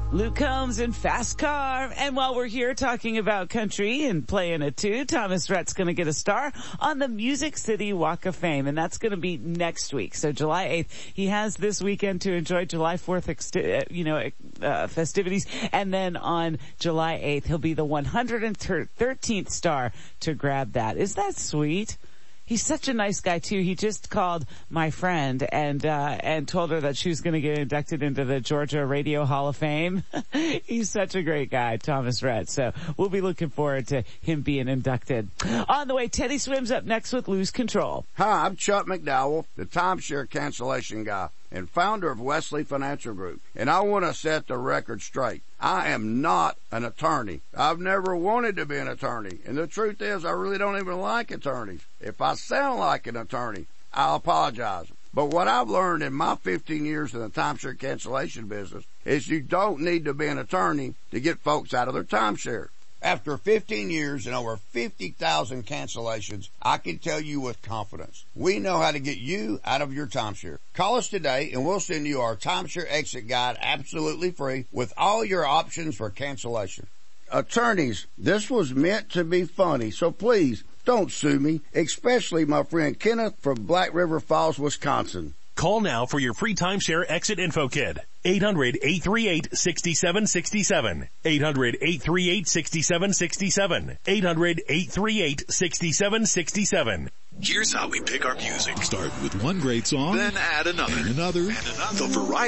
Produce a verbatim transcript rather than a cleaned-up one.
Luke Combs in Fast Car. And while we're here talking about country and playing it too, Thomas Rhett's going to get a star on the Music City Walk of Fame, and that's going to be next week. So July eighth, he has this weekend to enjoy July fourth, exti- you know, uh, festivities. And then on July eighth, he'll be the one hundred thirteenth star to grab that. Is that sweet? He's such a nice guy too. He just called my friend and, uh, and told her that she was going to get inducted into the Georgia Radio Hall of Fame. He's such a great guy, Thomas Rhett. So we'll be looking forward to him being inducted. On the way, Teddy Swims up next with Lose Control. Hi, I'm Chuck McDowell, the timeshare cancellation guy and founder of Wesley Financial Group. And I want to set the record straight. I am not an attorney. I've never wanted to be an attorney. And the truth is, I really don't even like attorneys. If I sound like an attorney, I'll apologize. But what I've learned in my fifteen years in the timeshare cancellation business is you don't need to be an attorney to get folks out of their timeshare. After fifteen years and over fifty thousand cancellations, I can tell you with confidence, we know how to get you out of your timeshare. Call us today and we'll send you our timeshare exit guide absolutely free with all your options for cancellation. Attorneys, this was meant to be funny, so please don't sue me, especially my friend Kenneth from Black River Falls, Wisconsin. Call now for your free timeshare exit info kit. eight hundred, eight three eight, six seven six seven. eight hundred, eight three eight, six seven six seven. eight hundred, eight three eight, six seven six seven. Here's how we pick our music. Start with one great song, then add another. And another. And another. The variety.